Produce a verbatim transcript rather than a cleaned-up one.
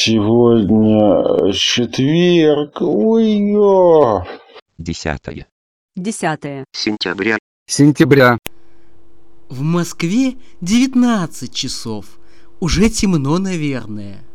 Сегодня четверг. Ой-ё. Десятое. Десятое. Сентября. Сентября. В Москве девятнадцать часов. Уже темно, наверное.